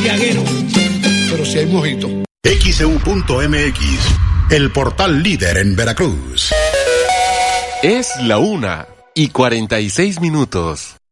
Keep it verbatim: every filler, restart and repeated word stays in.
briaguero, pero si hay mojito. X E U punto M X, el portal líder en Veracruz. Es la una y cuarenta y seis minutos.